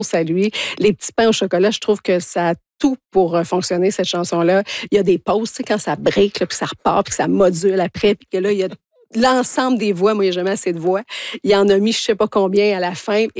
à lui. Les petits pains au chocolat, je trouve que ça a tout pour fonctionner, cette chanson-là. Il y a des pauses, tu sais, quand ça break, là, puis ça repart, puis ça module après, puis que là, il y a l'ensemble des voix. Moi, il n'y a jamais assez de voix. Il en a mis je ne sais pas combien à la fin.